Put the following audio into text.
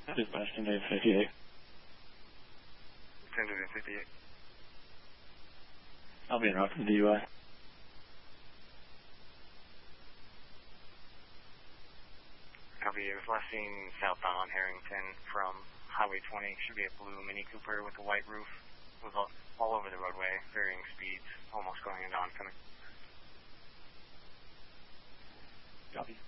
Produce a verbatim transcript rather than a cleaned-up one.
That is Western Dave fifty-eight. Western Dave fifty-eight. I'll be in route for the D U I. Copy. It was last seen southbound Harrington from Highway twenty. Should be a blue Mini Cooper with a white roof. Was all, all over the roadway, varying speeds, almost going into oncoming. Copy.